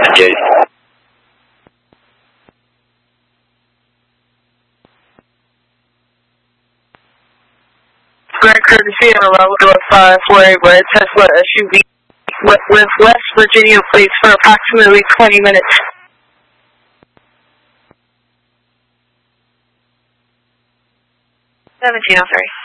Okay. Grand courtesy on a level 5 for a Tesla SUV with West Virginia plates for approximately 20 minutes. 1703.